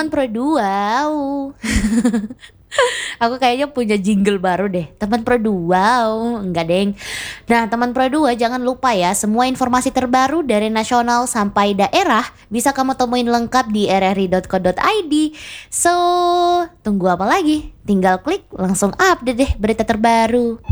teman Pro 2. Aku kayaknya punya jingle baru deh. Teman Pro 2. Enggak, Deng. Nah, teman Pro 2 jangan lupa ya, semua informasi terbaru dari nasional sampai daerah bisa kamu temuin lengkap di rri.co.id. So, tunggu apa lagi? Tinggal klik langsung update deh berita terbaru.